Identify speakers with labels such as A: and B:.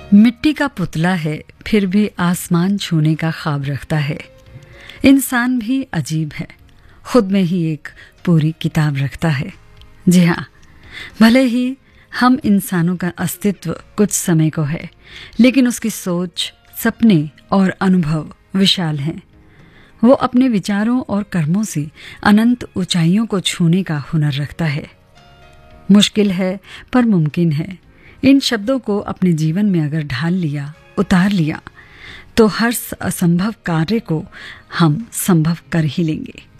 A: मिट्टी का पुतला है फिर भी आसमान छूने का ख्वाब रखता है। इंसान भी अजीब है, खुद में ही एक पूरी किताब रखता है। जी हाँ, भले ही हम इंसानों का अस्तित्व कुछ समय को है, लेकिन उसकी सोच, सपने और अनुभव विशाल हैं। वो अपने विचारों और कर्मों से अनंत ऊंचाइयों को छूने का हुनर रखता है। मुश्किल है पर मुमकिन है। इन शब्दों को अपने जीवन में अगर ढाल लिया, उतार लिया, तो हर असंभव कार्य को हम संभव कर ही लेंगे।